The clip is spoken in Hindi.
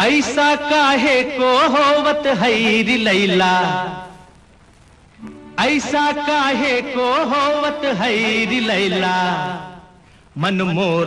ऐसा काहे को होवत हैरी लैला, ऐसा काहे को होवत हैरी लैला, मन मोर